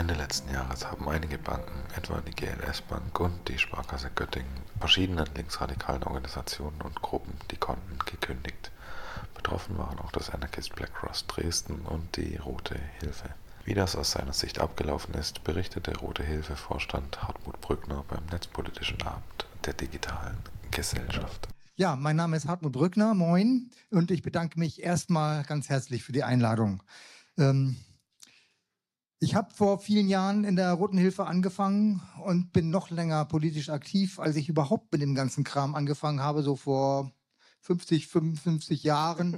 Ende letzten Jahres haben einige Banken, etwa die GLS Bank und die Sparkasse Göttingen, verschiedenen linksradikalen Organisationen und Gruppen die Konten gekündigt. Betroffen waren auch das Anarchist Black Cross Dresden und die Rote Hilfe. Wie das aus seiner Sicht abgelaufen ist, berichtete Rote Hilfe-Vorstand Hartmut Brückner beim Netzpolitischen Abend der digitalen Gesellschaft. Ja, mein Name ist Hartmut Brückner, moin, und ich bedanke mich erstmal ganz herzlich für die Einladung. Ich habe vor vielen Jahren in der Roten Hilfe angefangen und bin noch länger politisch aktiv, als ich überhaupt mit dem ganzen Kram angefangen habe, so vor 50, 55 Jahren.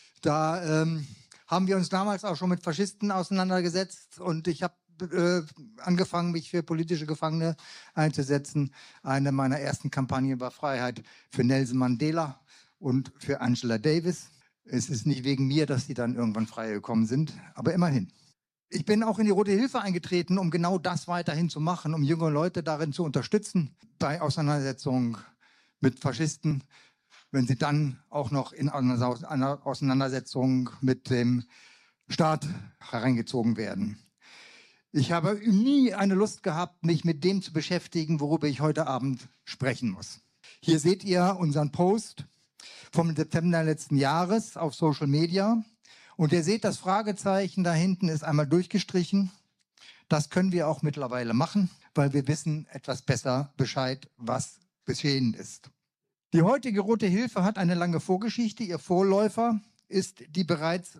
Da haben wir uns damals auch schon mit Faschisten auseinandergesetzt und ich habe angefangen, mich für politische Gefangene einzusetzen. Eine meiner ersten Kampagnen war Freiheit für Nelson Mandela und für Angela Davis. Es ist nicht wegen mir, dass sie dann irgendwann freigekommen sind, aber immerhin. Ich bin auch in die Rote Hilfe eingetreten, um genau das weiterhin zu machen, um junge Leute darin zu unterstützen, bei Auseinandersetzungen mit Faschisten, wenn sie dann auch noch in einer Auseinandersetzung mit dem Staat hereingezogen werden. Ich habe nie eine Lust gehabt, mich mit dem zu beschäftigen, worüber ich heute Abend sprechen muss. Hier seht ihr unseren Post vom September letzten Jahres auf Social Media. Und ihr seht, das Fragezeichen da hinten ist einmal durchgestrichen. Das können wir auch mittlerweile machen, weil wir wissen etwas besser Bescheid, was geschehen ist. Die heutige Rote Hilfe hat eine lange Vorgeschichte. Ihr Vorläufer ist die bereits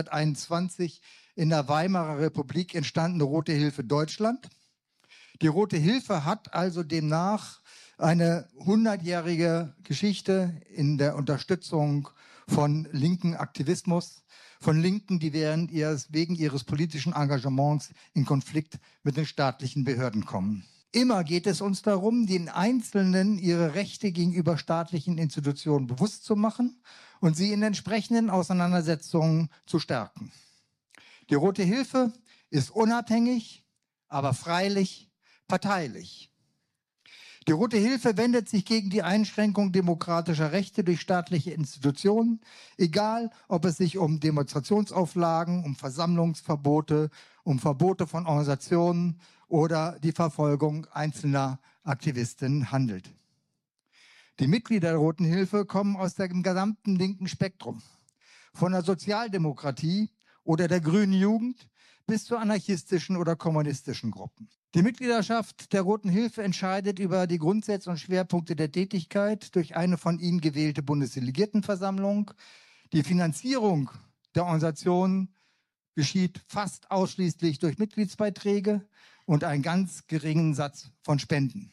1921 in der Weimarer Republik entstandene Rote Hilfe Deutschland. Die Rote Hilfe hat also demnach eine 100-jährige Geschichte in der Unterstützung von linken Aktivismus, von Linken, die wegen ihres politischen Engagements in Konflikt mit den staatlichen Behörden kommen. Immer geht es uns darum, den Einzelnen ihre Rechte gegenüber staatlichen Institutionen bewusst zu machen und sie in entsprechenden Auseinandersetzungen zu stärken. Die Rote Hilfe ist unabhängig, aber freilich parteilich. Die Rote Hilfe wendet sich gegen die Einschränkung demokratischer Rechte durch staatliche Institutionen, egal ob es sich um Demonstrationsauflagen, um Versammlungsverbote, um Verbote von Organisationen oder die Verfolgung einzelner Aktivistinnen handelt. Die Mitglieder der Roten Hilfe kommen aus dem gesamten linken Spektrum, von der Sozialdemokratie oder der Grünen Jugend bis zu anarchistischen oder kommunistischen Gruppen. Die Mitgliedschaft der Roten Hilfe entscheidet über die Grundsätze und Schwerpunkte der Tätigkeit durch eine von ihnen gewählte Bundesdelegiertenversammlung. Die Finanzierung der Organisation geschieht fast ausschließlich durch Mitgliedsbeiträge und einen ganz geringen Satz von Spenden.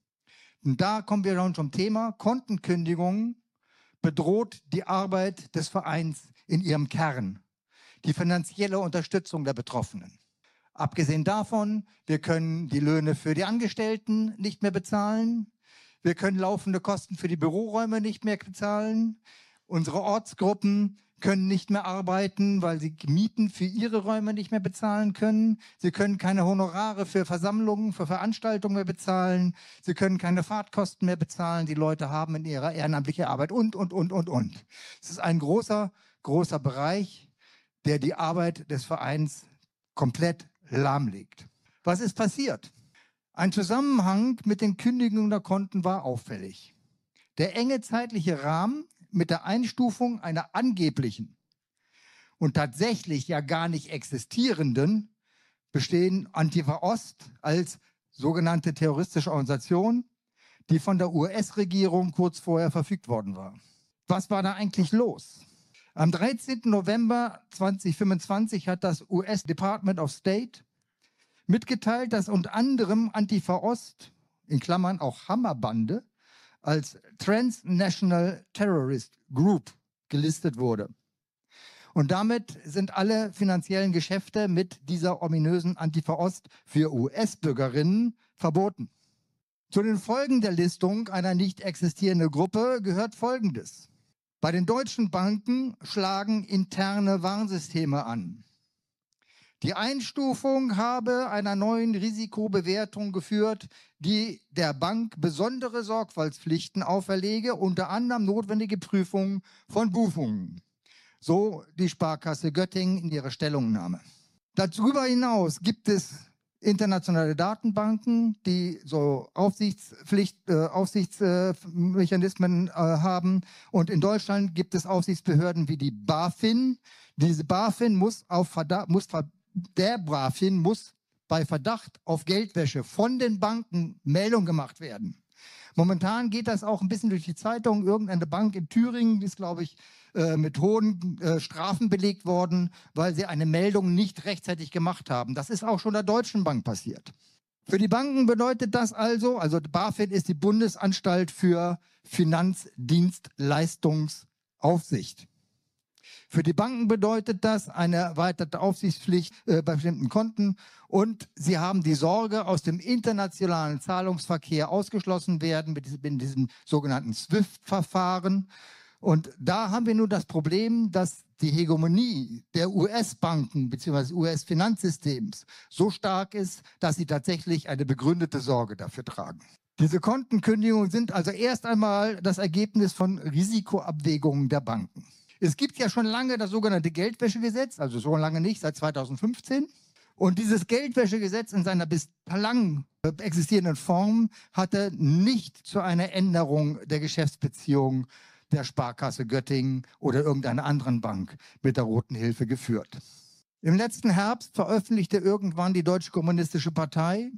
Und da kommen wir dann zum Thema: Kontenkündigung bedroht die Arbeit des Vereins in ihrem Kern, die finanzielle Unterstützung der Betroffenen. Abgesehen davon, wir können die Löhne für die Angestellten nicht mehr bezahlen. Wir können laufende Kosten für die Büroräume nicht mehr bezahlen. Unsere Ortsgruppen können nicht mehr arbeiten, weil sie Mieten für ihre Räume nicht mehr bezahlen können. Sie können keine Honorare für Versammlungen, für Veranstaltungen mehr bezahlen. Sie können keine Fahrtkosten mehr bezahlen. Die Leute haben in ihrer ehrenamtlichen Arbeit und. Es ist ein großer Bereich, der die Arbeit des Vereins komplett lahmlegt. Was ist passiert? Ein Zusammenhang mit den Kündigungen der Konten war auffällig. Der enge zeitliche Rahmen mit der Einstufung einer angeblichen und tatsächlich ja gar nicht existierenden bestehen Antifa Ost als sogenannte terroristische Organisation, die von der US-Regierung kurz vorher verfügt worden war. Was war da eigentlich los? Am 13. November 2025 hat das US Department of State mitgeteilt, dass unter anderem Antifa Ost, in Klammern auch Hammerbande, als Transnational Terrorist Group gelistet wurde. Und damit sind alle finanziellen Geschäfte mit dieser ominösen Antifa Ost für US-Bürgerinnen verboten. Zu den Folgen der Listung einer nicht existierenden Gruppe gehört Folgendes. Bei den deutschen Banken schlagen interne Warnsysteme an. Die Einstufung habe einer neuen Risikobewertung geführt, die der Bank besondere Sorgfaltspflichten auferlege, unter anderem notwendige Prüfungen von Buchungen. So die Sparkasse Göttingen in ihrer Stellungnahme. Darüber hinaus gibt es internationale Datenbanken, die so Aufsichtsmechanismen haben. Und in Deutschland gibt es Aufsichtsbehörden wie die BaFin. Diese BaFin muss bei Verdacht auf Geldwäsche von den Banken Meldung gemacht werden. Momentan geht das auch ein bisschen durch die Zeitung. Irgendeine Bank in Thüringen ist, glaube ich, mit hohen Strafen belegt worden, weil sie eine Meldung nicht rechtzeitig gemacht haben. Das ist auch schon der Deutschen Bank passiert. Für die Banken bedeutet das also BaFin ist die Bundesanstalt für Finanzdienstleistungsaufsicht. Für die Banken bedeutet das eine erweiterte Aufsichtspflicht bei bestimmten Konten und sie haben die Sorge, aus dem internationalen Zahlungsverkehr ausgeschlossen werden mit diesem sogenannten SWIFT-Verfahren. Und da haben wir nun das Problem, dass die Hegemonie der US-Banken bzw. US-Finanzsystems so stark ist, dass sie tatsächlich eine begründete Sorge dafür tragen. Diese Kontenkündigungen sind also erst einmal das Ergebnis von Risikoabwägungen der Banken. Es gibt ja schon lange das sogenannte Geldwäschegesetz, also so lange nicht, seit 2015. Und dieses Geldwäschegesetz in seiner bislang existierenden Form hatte nicht zu einer Änderung der Geschäftsbeziehung der Sparkasse Göttingen oder irgendeiner anderen Bank mit der Roten Hilfe geführt. Im letzten Herbst veröffentlichte irgendwann die Deutsche Kommunistische Partei,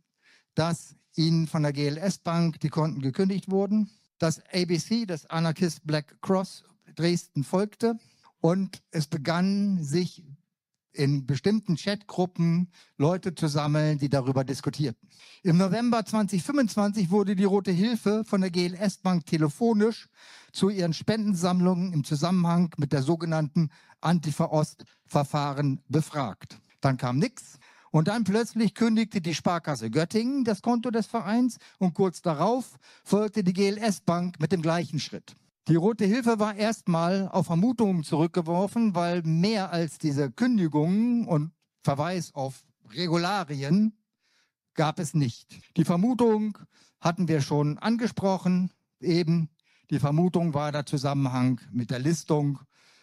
dass ihnen von der GLS Bank die Konten gekündigt wurden. Das ABC, das Anarchist Black Cross Dresden folgte und es begannen sich in bestimmten Chatgruppen Leute zu sammeln, die darüber diskutierten. Im November 2025 wurde die Rote Hilfe von der GLS Bank telefonisch zu ihren Spendensammlungen im Zusammenhang mit der sogenannten Antifa-Ost-Verfahren befragt. Dann kam nichts. Und dann plötzlich kündigte die Sparkasse Göttingen das Konto des Vereins und kurz darauf folgte die GLS Bank mit dem gleichen Schritt. Die Rote Hilfe war erstmal auf Vermutungen zurückgeworfen, weil mehr als diese Kündigungen und Verweis auf Regularien gab es nicht. Die Vermutung hatten wir schon angesprochen, eben die Vermutung war der Zusammenhang mit der Listung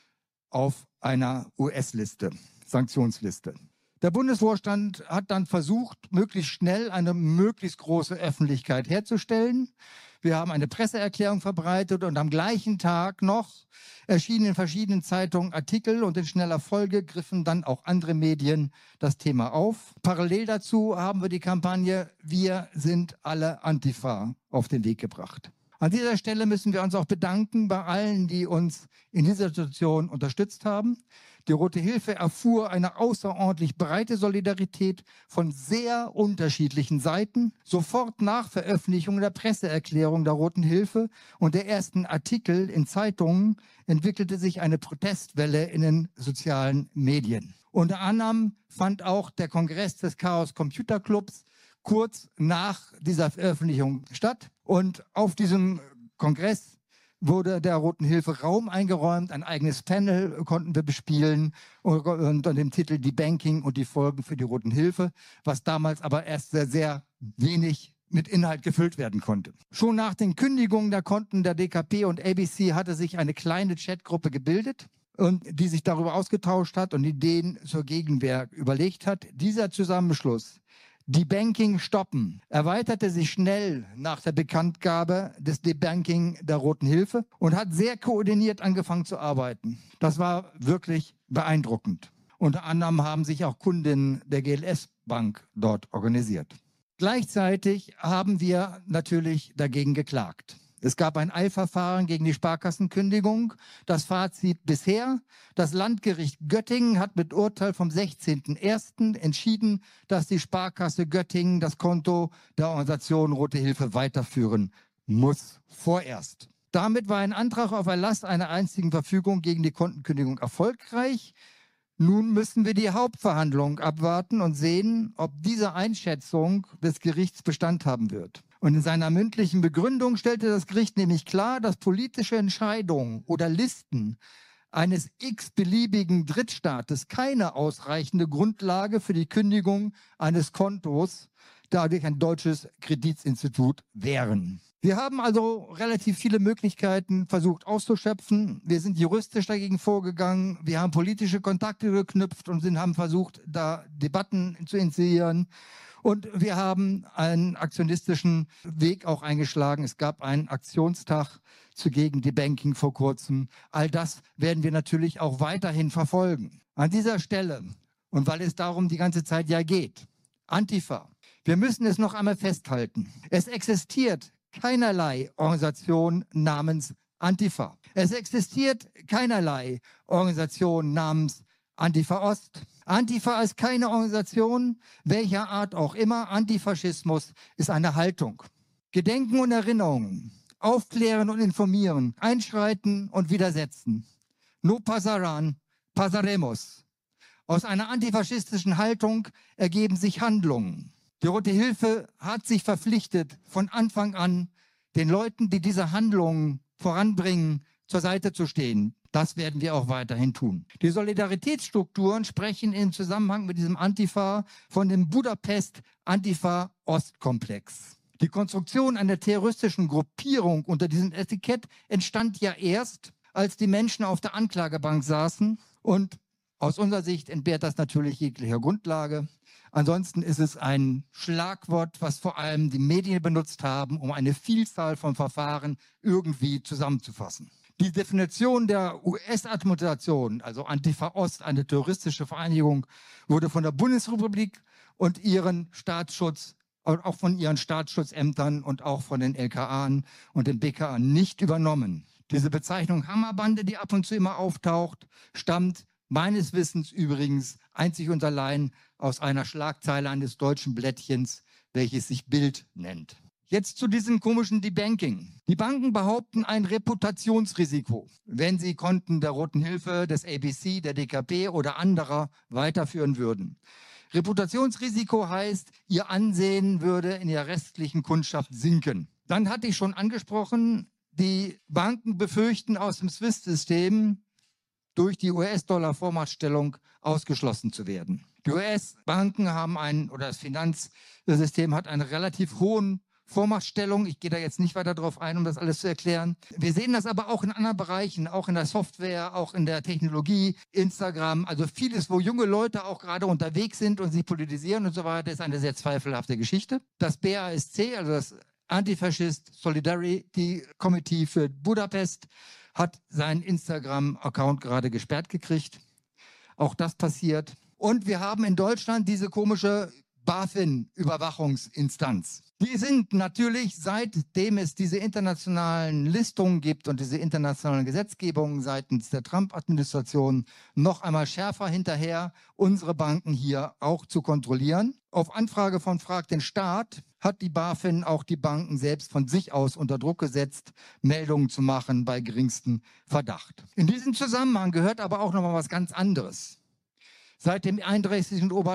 auf einer US-Liste, Sanktionsliste. Der Bundesvorstand hat dann versucht, möglichst schnell eine möglichst große Öffentlichkeit herzustellen. Wir haben eine Presseerklärung verbreitet und am gleichen Tag noch erschienen in verschiedenen Zeitungen Artikel und in schneller Folge griffen dann auch andere Medien das Thema auf. Parallel dazu haben wir die Kampagne Wir sind alle Antifa auf den Weg gebracht. An dieser Stelle müssen wir uns auch bedanken bei allen, die uns in dieser Situation unterstützt haben. Die Rote Hilfe erfuhr eine außerordentlich breite Solidarität von sehr unterschiedlichen Seiten. Sofort nach Veröffentlichung der Presseerklärung der Roten Hilfe und der ersten Artikel in Zeitungen entwickelte sich eine Protestwelle in den sozialen Medien. Unter anderem fand auch der Kongress des Chaos Computer Clubs kurz nach dieser Veröffentlichung statt. Und auf diesem Kongress wurde der Roten Hilfe Raum eingeräumt. Ein eigenes Panel konnten wir bespielen unter dem Titel Die Banking und die Folgen für die Roten Hilfe, was damals aber erst sehr, sehr wenig mit Inhalt gefüllt werden konnte. Schon nach den Kündigungen der Konten der DKP und ABC hatte sich eine kleine Chatgruppe gebildet, und die sich darüber ausgetauscht hat und Ideen zur Gegenwehr überlegt hat. Dieser Zusammenschluss, die Banking stoppen, erweiterte sich schnell nach der Bekanntgabe des Debanking der Roten Hilfe und hat sehr koordiniert angefangen zu arbeiten. Das war wirklich beeindruckend. Unter anderem haben sich auch Kundinnen der GLS Bank dort organisiert. Gleichzeitig haben wir natürlich dagegen geklagt. Es gab ein Eilverfahren gegen die Sparkassenkündigung. Das Fazit bisher: Das Landgericht Göttingen hat mit Urteil vom 16.01. entschieden, dass die Sparkasse Göttingen das Konto der Organisation Rote Hilfe weiterführen muss, vorerst. Damit war ein Antrag auf Erlass einer einzigen Verfügung gegen die Kontenkündigung erfolgreich. Nun müssen wir die Hauptverhandlung abwarten und sehen, ob diese Einschätzung des Gerichts Bestand haben wird. Und in seiner mündlichen Begründung stellte das Gericht nämlich klar, dass politische Entscheidungen oder Listen eines x-beliebigen Drittstaates keine ausreichende Grundlage für die Kündigung eines Kontos durch ein deutsches Kreditinstitut wären. Wir haben also relativ viele Möglichkeiten versucht auszuschöpfen. Wir sind juristisch dagegen vorgegangen. Wir haben politische Kontakte geknüpft und haben versucht, da Debatten zu initiieren. Und wir haben einen aktionistischen Weg auch eingeschlagen. Es gab einen Aktionstag gegen Debanking vor kurzem. All das werden wir natürlich auch weiterhin verfolgen. An dieser Stelle, und weil es darum die ganze Zeit ja geht, Antifa. Wir müssen es noch einmal festhalten. Es existiert keinerlei Organisation namens Antifa. Es existiert keinerlei Organisation namens Antifa Ost. Antifa ist keine Organisation, welcher Art auch immer. Antifaschismus ist eine Haltung. Gedenken und Erinnerung, aufklären und informieren, einschreiten und widersetzen. No pasaran, pasaremos. Aus einer antifaschistischen Haltung ergeben sich Handlungen. Die Rote Hilfe hat sich verpflichtet, von Anfang an den Leuten, die diese Handlungen voranbringen, zur Seite zu stehen. Das werden wir auch weiterhin tun. Die Solidaritätsstrukturen sprechen im Zusammenhang mit diesem Antifa von dem Budapest-Antifa-Ostkomplex. Die Konstruktion einer terroristischen Gruppierung unter diesem Etikett entstand ja erst, als die Menschen auf der Anklagebank saßen, und aus unserer Sicht entbehrt das natürlich jeglicher Grundlage. Ansonsten ist es ein Schlagwort, was vor allem die Medien benutzt haben, um eine Vielzahl von Verfahren irgendwie zusammenzufassen. Die Definition der US-Administration, also Antifa Ost, eine terroristische Vereinigung, wurde von der Bundesrepublik und ihren Staatsschutz, auch von ihren Staatsschutzämtern und auch von den LKA und den BKA nicht übernommen. Diese Bezeichnung Hammerbande, die ab und zu immer auftaucht, stammt meines Wissens übrigens einzig und allein aus einer Schlagzeile eines deutschen Blättchens, welches sich Bild nennt. Jetzt zu diesem komischen Debanking. Die Banken behaupten ein Reputationsrisiko, wenn sie Konten der Roten Hilfe, des ABC, der DKP oder anderer weiterführen würden. Reputationsrisiko heißt, ihr Ansehen würde in der restlichen Kundschaft sinken. Dann hatte ich schon angesprochen, die Banken befürchten aus dem SWIFT-System durch die US-Dollar-Vormachtstellung ausgeschlossen zu werden. Die US-Banken haben das Finanzsystem hat einen relativ hohen Vormachtstellung. Ich gehe da jetzt nicht weiter drauf ein, um das alles zu erklären. Wir sehen das aber auch in anderen Bereichen, auch in der Software, auch in der Technologie, Instagram, also vieles, wo junge Leute auch gerade unterwegs sind und sich politisieren und so weiter, ist eine sehr zweifelhafte Geschichte. Das BASC, also das Antifaschist Solidarity Committee für Budapest, hat seinen Instagram-Account gerade gesperrt gekriegt. Auch das passiert. Und wir haben in Deutschland diese komische BaFin-Überwachungsinstanz. Die sind natürlich, seitdem es diese internationalen Listungen gibt und diese internationalen Gesetzgebungen seitens der Trump-Administration, noch einmal schärfer hinterher, unsere Banken hier auch zu kontrollieren. Auf Anfrage von Frag den Staat hat die BaFin auch die Banken selbst von sich aus unter Druck gesetzt, Meldungen zu machen bei geringstem Verdacht. In diesem Zusammenhang gehört aber auch noch mal was ganz anderes. Seit dem 31. Oktober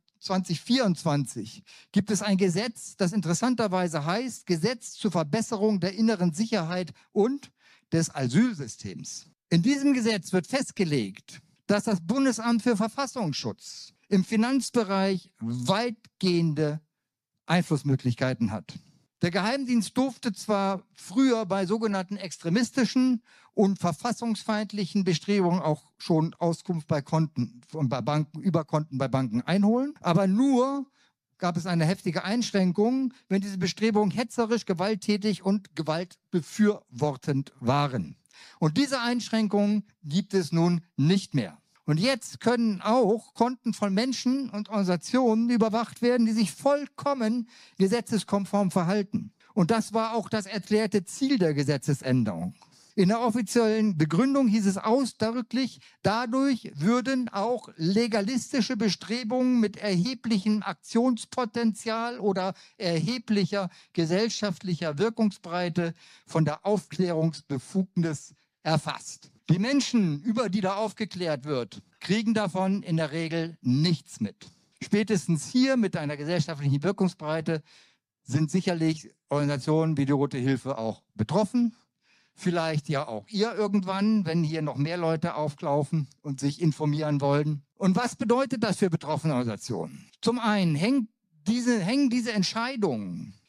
2024 gibt es ein Gesetz, das interessanterweise heißt Gesetz zur Verbesserung der inneren Sicherheit und des Asylsystems. In diesem Gesetz wird festgelegt, dass das Bundesamt für Verfassungsschutz im Finanzbereich weitgehende Einflussmöglichkeiten hat. Der Geheimdienst durfte zwar früher bei sogenannten extremistischen und verfassungsfeindlichen Bestrebungen auch schon Auskunft bei Konten und bei Banken, über Konten bei Banken einholen, aber nur gab es eine heftige Einschränkung, wenn diese Bestrebungen hetzerisch, gewalttätig und gewaltbefürwortend waren. Und diese Einschränkungen gibt es nun nicht mehr. Und jetzt können auch Konten von Menschen und Organisationen überwacht werden, die sich vollkommen gesetzeskonform verhalten. Und das war auch das erklärte Ziel der Gesetzesänderung. In der offiziellen Begründung hieß es ausdrücklich, dadurch würden auch legalistische Bestrebungen mit erheblichem Aktionspotenzial oder erheblicher gesellschaftlicher Wirkungsbreite von der Aufklärungsbefugnis erfasst. Die Menschen, über die da aufgeklärt wird, kriegen davon in der Regel nichts mit. Spätestens hier mit einer gesellschaftlichen Wirkungsbreite sind sicherlich Organisationen wie die Rote Hilfe auch betroffen. Vielleicht ja auch ihr irgendwann, wenn hier noch mehr Leute auflaufen und sich informieren wollen. Und was bedeutet das für betroffene Organisationen? Zum einen hängen diese Entscheidungen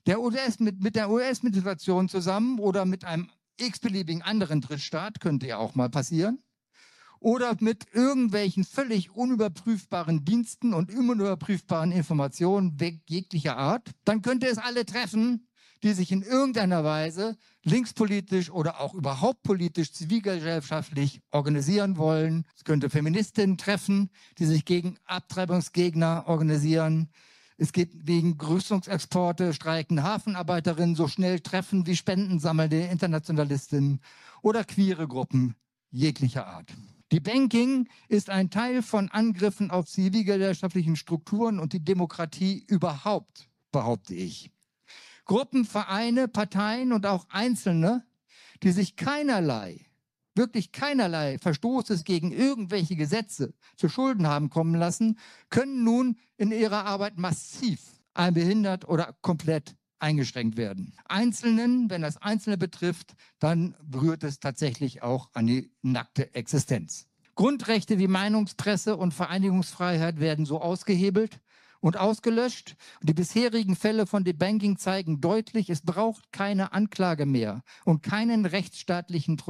Mit der US-Situation zusammen oder mit einem x-beliebigen anderen Drittstaat, könnte ja auch mal passieren, oder mit irgendwelchen völlig unüberprüfbaren Diensten und unüberprüfbaren Informationen jeglicher Art, dann könnte es alle treffen, die sich in irgendeiner Weise linkspolitisch oder auch überhaupt politisch, zivilgesellschaftlich organisieren wollen. Es könnte Feministinnen treffen, die sich gegen Abtreibungsgegner organisieren. Es gibt wegen Rüstungsexporte streikende Hafenarbeiterinnen so schnell treffen wie Spenden sammelnde Internationalistinnen oder queere Gruppen jeglicher Art. Debanking ist ein Teil von Angriffen auf zivilgesellschaftlichen Strukturen und die Demokratie überhaupt, behaupte ich. Gruppen, Vereine, Parteien und auch Einzelne, die sich wirklich keinerlei Verstoßes gegen irgendwelche Gesetze zu Schulden haben kommen lassen, können nun in ihrer Arbeit massiv behindert oder komplett eingeschränkt werden. Einzelnen, wenn das Einzelne betrifft, dann berührt es tatsächlich auch an die nackte Existenz. Grundrechte wie Meinungspresse und Vereinigungsfreiheit werden so ausgehebelt und ausgelöscht. Und die bisherigen Fälle von Debanking zeigen deutlich, es braucht keine Anklage mehr und keinen rechtsstaatlichen